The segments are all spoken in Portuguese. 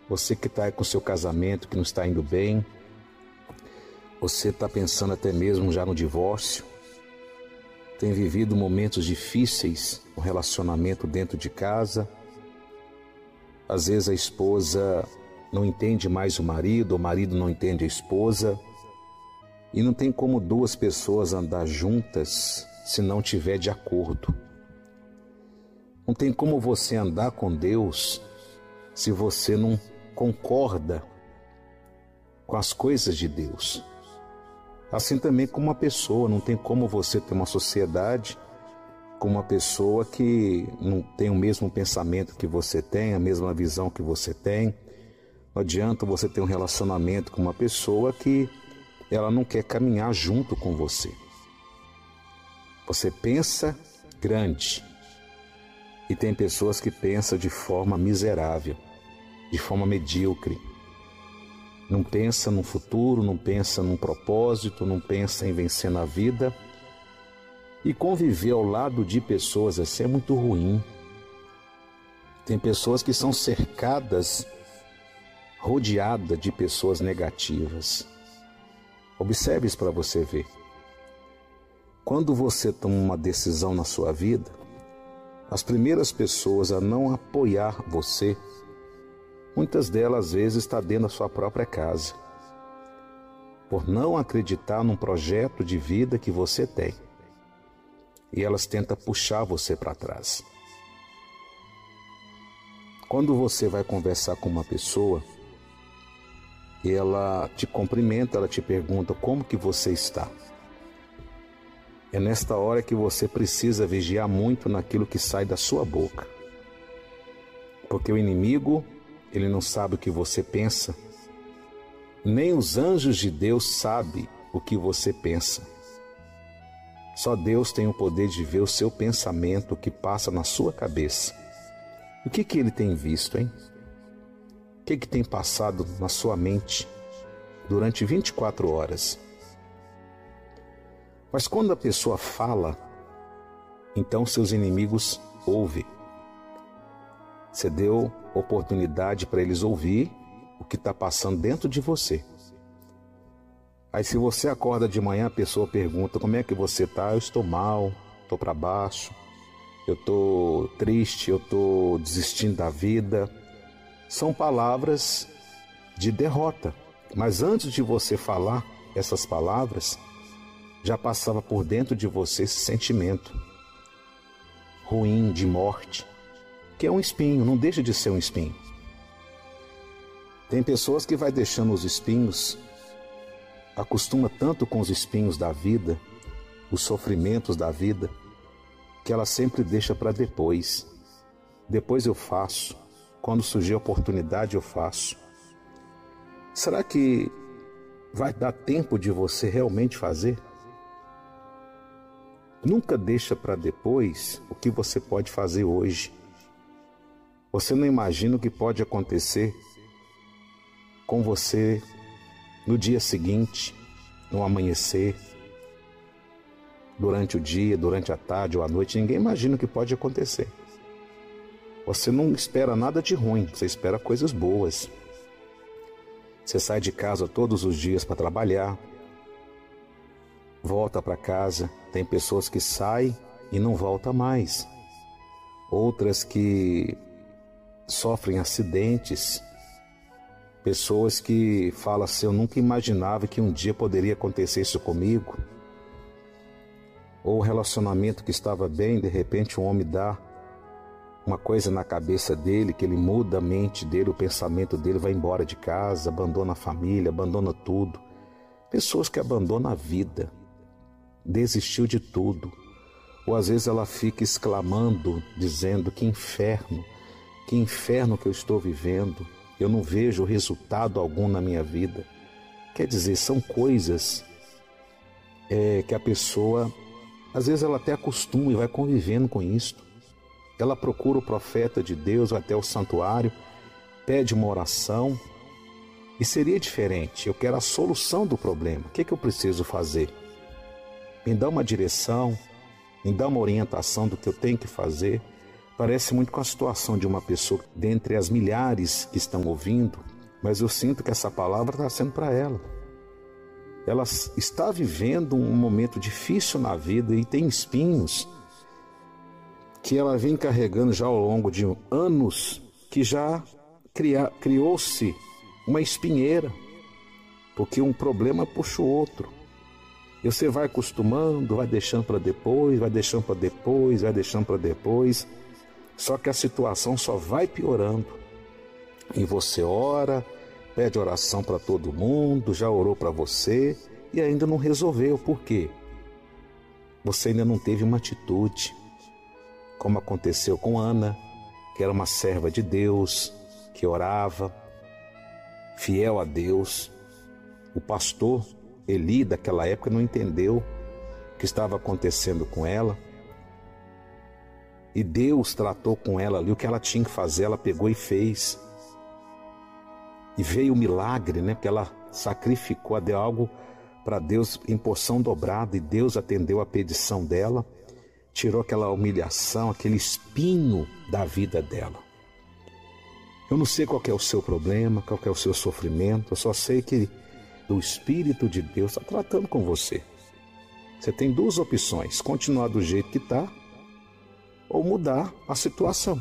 Você que está aí com seu casamento, que não está indo bem. Você está pensando até mesmo já no divórcio. Tem vivido momentos difíceis no relacionamento dentro de casa. Às vezes a esposa não entende mais o marido não entende a esposa. E não tem como duas pessoas andar juntas se não tiver de acordo. Não tem como você andar com Deus se você não concorda com as coisas de Deus. Assim também com uma pessoa, não tem como você ter uma sociedade com uma pessoa que não tem o mesmo pensamento que você tem, a mesma visão que você tem. Não adianta você ter um relacionamento com uma pessoa que ela não quer caminhar junto com você. Você pensa grande e tem pessoas que pensam de forma miserável, de forma medíocre. Não pensa no futuro, não pensa num propósito, não pensa em vencer na vida. E conviver ao lado de pessoas assim é muito ruim. Tem pessoas que são cercadas, rodeadas de pessoas negativas. Observe isso para você ver. Quando você toma uma decisão na sua vida, as primeiras pessoas a não apoiar você, muitas delas às vezes estão dentro da sua própria casa, por não acreditar num projeto de vida que você tem. E elas tentam puxar você para trás. Quando você vai conversar com uma pessoa, e ela te cumprimenta, ela te pergunta como que você está. É nesta hora que você precisa vigiar muito naquilo que sai da sua boca. Porque o inimigo, ele não sabe o que você pensa. Nem os anjos de Deus sabem o que você pensa. Só Deus tem o poder de ver o seu pensamento, o que passa na sua cabeça. O que ele tem visto, hein? O que tem passado na sua mente durante 24 horas? Mas quando a pessoa fala, então seus inimigos ouvem. Você deu oportunidade para eles ouvir o que está passando dentro de você. Aí se você acorda de manhã, a pessoa pergunta, como é que você está? Eu estou mal, estou para baixo, eu estou triste, eu estou desistindo da vida. São palavras de derrota. Mas antes de você falar essas palavras, já passava por dentro de você esse sentimento ruim, de morte, que é um espinho, não deixa de ser um espinho. Tem pessoas que vai deixando os espinhos, acostuma tanto com os espinhos da vida, os sofrimentos da vida, que ela sempre deixa para depois. Depois eu faço, quando surgir a oportunidade eu faço. Será que vai dar tempo de você realmente fazer? Nunca deixa para depois o que você pode fazer hoje. Você não imagina o que pode acontecer com você no dia seguinte, no amanhecer, durante o dia, durante a tarde ou a noite. Ninguém imagina o que pode acontecer. Você não espera nada de ruim, você espera coisas boas. Você sai de casa todos os dias para trabalhar, volta para casa. Tem pessoas que saem e não voltam mais. Outras que sofrem acidentes. Pessoas que falam assim, eu nunca imaginava que um dia poderia acontecer isso comigo. Ou o relacionamento que estava bem, de repente um homem dá uma coisa na cabeça dele, que ele muda a mente dele, o pensamento dele, vai embora de casa, abandona a família, abandona tudo. Pessoas que abandonam a vida, desistiu de tudo. Ou às vezes ela fica exclamando, dizendo, que inferno que eu estou vivendo. Eu não vejo resultado algum na minha vida. Quer dizer, são coisas que a pessoa, às vezes ela até acostuma e vai convivendo com isso. Ela procura o profeta de Deus, vai até o santuário, pede uma oração, e seria diferente. Eu quero a solução do problema. O que eu preciso fazer? Me dá uma direção, me dá uma orientação do que eu tenho que fazer. Parece muito com a situação de uma pessoa dentre as milhares que estão ouvindo, mas eu sinto que essa palavra está sendo para ela. Ela está vivendo um momento difícil na vida e tem espinhos que ela vem carregando já ao longo de anos, que já criou-se uma espinheira, porque um problema puxa o outro. E você vai acostumando, vai deixando para depois, vai deixando para depois, vai deixando para depois. Só que a situação só vai piorando. E você ora, pede oração para todo mundo, já orou para você e ainda não resolveu. Por quê? Você ainda não teve uma atitude, como aconteceu com Ana, que era uma serva de Deus, que orava, fiel a Deus. O pastor Eli daquela época não entendeu o que estava acontecendo com ela. E Deus tratou com ela ali o que ela tinha que fazer, ela pegou e fez. E veio o milagre, né? Porque ela sacrificou, deu algo para Deus em porção dobrada, e Deus atendeu a petição dela, tirou aquela humilhação, aquele espinho da vida dela. Eu não sei qual que é o seu problema, qual que é o seu sofrimento, eu só sei que o Espírito de Deus está tratando com você. Você tem duas opções: continuar do jeito que está ou mudar a situação.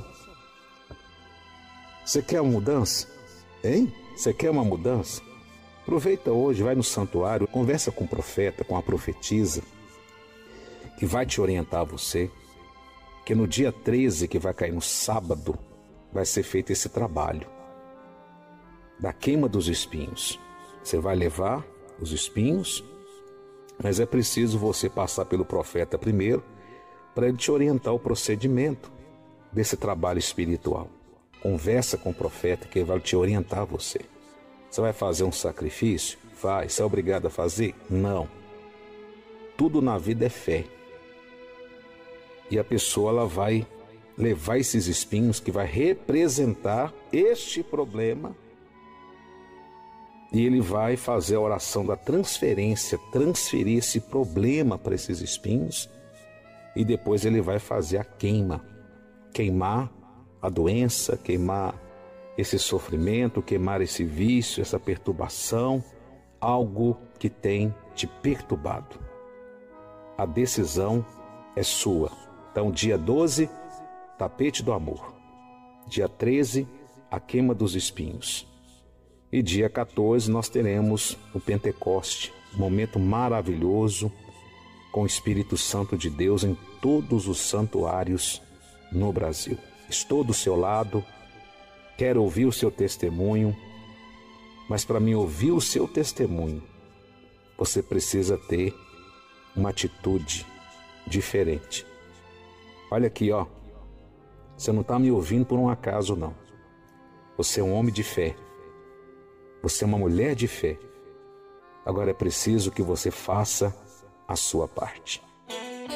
Você quer uma mudança? Hein? Você quer uma mudança? Aproveita hoje, vai no santuário, conversa com o profeta, com a profetisa, que vai te orientar você, que no dia 13, que vai cair no sábado, vai ser feito esse trabalho da queima dos espinhos. Você vai levar os espinhos, mas é preciso você passar pelo profeta primeiro, para ele te orientar o procedimento desse trabalho espiritual. Conversa com o profeta, que ele vai te orientar você. Você vai fazer um sacrifício? Vai. Você é obrigado a fazer? Não. Tudo na vida é fé. E a pessoa ela vai levar esses espinhos, que vai representar este problema, e ele vai fazer a oração da transferência, transferir esse problema para esses espinhos, e depois ele vai fazer a queima, queimar a doença, queimar esse sofrimento, queimar esse vício, essa perturbação, algo que tem te perturbado. A decisão é sua. Então, dia 12, tapete do amor. Dia 13, a queima dos espinhos. E dia 14 nós teremos o Pentecoste, um momento maravilhoso com o Espírito Santo de Deus em todos os santuários no Brasil. Estou do seu lado, quero ouvir o seu testemunho, mas para mim ouvir o seu testemunho, você precisa ter uma atitude diferente. Olha aqui, ó, você não está me ouvindo por um acaso, não. Você é um homem de fé. Você é uma mulher de fé. Agora é preciso que você faça a sua parte.